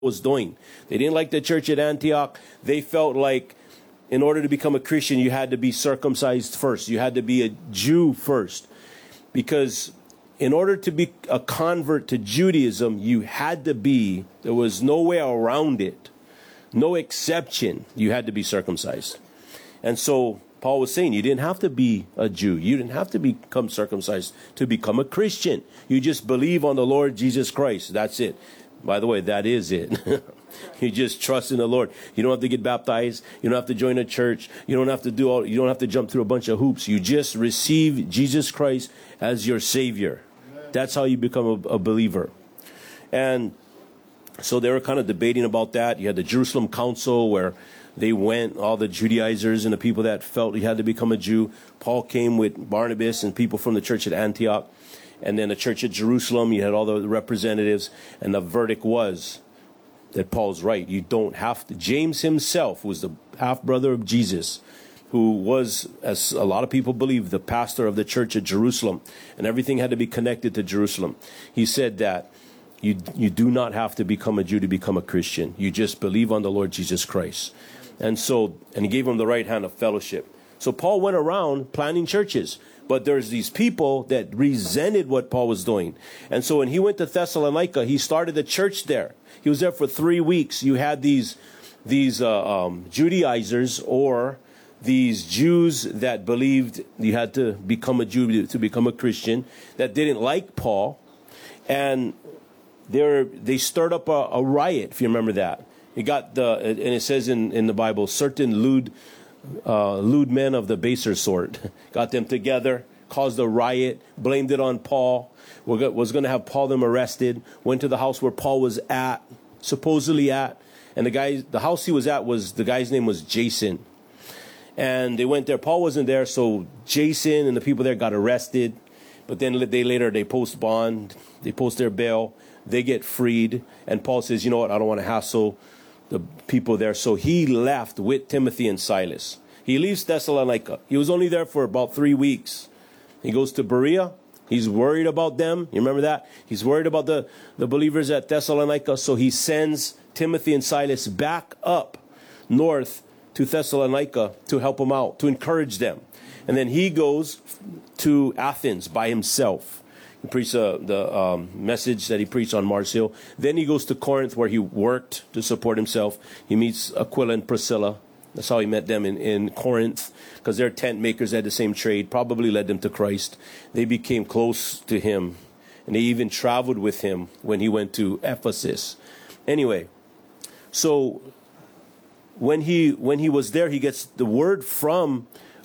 was doing. They didn't like the church at Antioch. They felt like in order to become a Christian, you had to be circumcised first. You had to be a Jew first. Because in order to be a convert to Judaism, you had to be, there was no way around it. No exception. You had to be circumcised. And so Paul was saying you didn't have to be a Jew. You didn't have to become circumcised to become a Christian. You just believe on the Lord Jesus Christ. That's it. By the way, that is it. You just trust in the Lord. You don't have to get baptized. You don't have to join a church. You don't have to you don't have to jump through a bunch of hoops. You just receive Jesus Christ as your Savior. That's how you become a believer. And so they were kind of debating about that. You had the Jerusalem Council where they went, all the Judaizers and the people that felt you had to become a Jew. Paul came with Barnabas and people from the church at Antioch. And then the church at Jerusalem, you had all the representatives. And the verdict was that Paul's right. You don't have to. James himself was the half-brother of Jesus, who was, as a lot of people believe, the pastor of the church at Jerusalem. And everything had to be connected to Jerusalem. He said that you do not have to become a Jew to become a Christian. You just believe on the Lord Jesus Christ. And he gave him the right hand of fellowship. So Paul went around planting churches. But there's these people that resented what Paul was doing. And so when he went to Thessalonica, he started a church there. He was there for 3 weeks. You had these Judaizers, or these Jews that believed you had to become a Jew to become a Christian, that didn't like Paul. And they stirred up a riot, if you remember that. And it says in the Bible, certain lewd men of the baser sort got them together, caused a riot, blamed it on Paul, was going to have them arrested, went to the house where Paul was supposedly at, and the house he was at the guy's name was Jason. And they went there. Paul wasn't there, so Jason and the people there got arrested. But then a day later, they post bond, they post their bail, they get freed, and Paul says, you know what, I don't want to hassle the people there. So he left with Timothy and Silas. He leaves Thessalonica. He was only there for about 3 weeks. He goes to Berea. He's worried about them. You remember that? He's worried about the believers at Thessalonica. So he sends Timothy and Silas back up north to Thessalonica to help them out, to encourage them. And then he goes to Athens by himself. He preached the message that he preached on Mars Hill. Then he goes to Corinth, where he worked to support himself. He meets Aquila and Priscilla. That's how he met them in Corinth, because they're tent makers, they had the same trade, probably led them to Christ. They became close to him, and they even traveled with him when he went to Ephesus. Anyway, so when he was there, he gets the word from,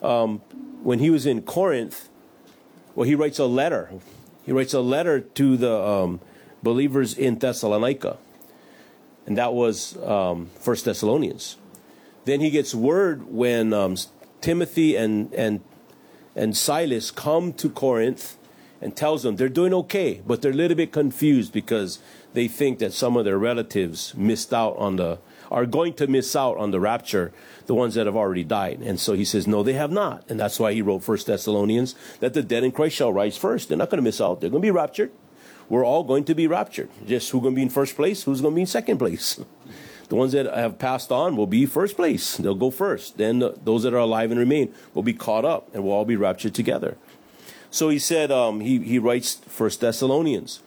when he was in Corinth, well, he writes a letter. He writes a letter to the believers in Thessalonica. And that was 1 Thessalonians. Then he gets word when Timothy and Silas come to Corinth and tells them they're doing okay, but they're a little bit confused because they think that some of their relatives are going to miss out on the rapture, the ones that have already died. And so he says, no, they have not. And that's why he wrote 1 Thessalonians, that the dead in Christ shall rise first. They're not going to miss out. They're going to be raptured. We're all going to be raptured. Just who's going to be in first place? Who's going to be in second place? The ones that have passed on will be first place. They'll go first. Then those that are alive and remain will be caught up, and we'll all be raptured together. So he said, he writes 1 Thessalonians.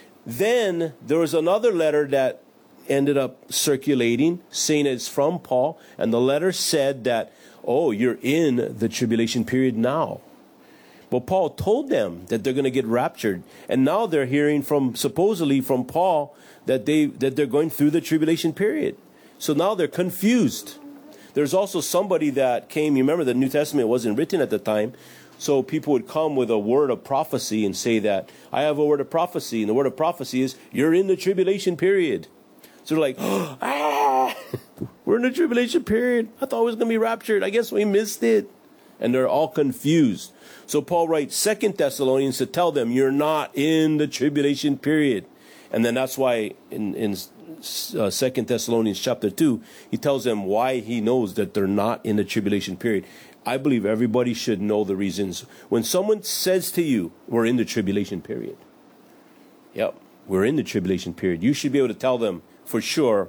Then there was another letter that ended up circulating, saying it's from Paul, and the letter said that, oh, you're in the tribulation period now. But Paul told them that they're going to get raptured, and now they're hearing supposedly from Paul that they're going through the tribulation period. So now they're confused. There's also somebody that came, you remember the New Testament wasn't written at the time, so people would come with a word of prophecy and say that, I have a word of prophecy, and the word of prophecy is, you're in the tribulation period. So they're like, we're in the tribulation period. I thought it was going to be raptured. I guess we missed it. And they're all confused. So Paul writes 2 Thessalonians to tell them, you're not in the tribulation period. And then that's why in 2 Thessalonians chapter 2, he tells them why he knows that they're not in the tribulation period. I believe everybody should know the reasons. When someone says to you, we're in the tribulation period. Yep, we're in the tribulation period. You should be able to tell them for sure